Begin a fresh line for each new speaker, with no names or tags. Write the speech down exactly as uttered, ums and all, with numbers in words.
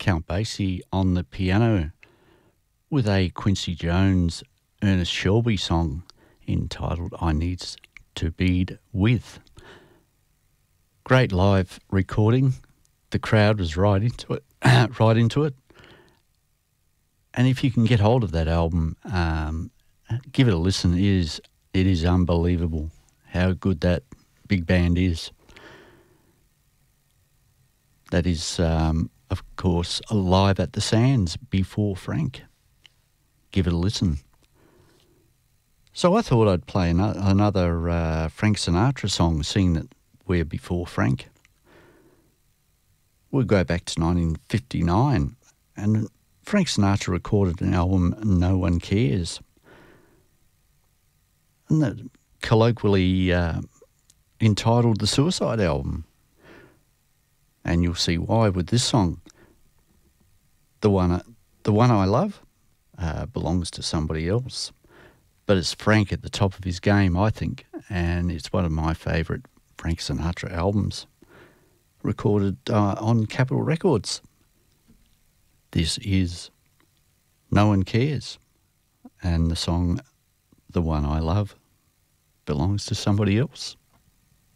Count Basie on the piano with a Quincy Jones, Ernest Shelby song entitled I Needs to Be With. Great live recording. The crowd was right into it, right into it. And if you can get hold of that album, um, give it a listen. It is, it is unbelievable how good that big band is. That is, um, of course, live at the Sands before Frank. Give it a listen. So I thought I'd play another, another uh, Frank Sinatra song, seeing that we're before Frank. We'll go back to nineteen fifty-nine, and Frank Sinatra recorded an album, No One Cares, and that colloquially uh, entitled the Suicide Album. And you'll see why with this song. The one, the one I love uh, belongs to somebody else, but it's Frank at the top of his game, I think, and it's one of my favourite Frank Sinatra albums, recorded uh, on Capitol Records. This is No One Cares, and the song The One I Love belongs to somebody else.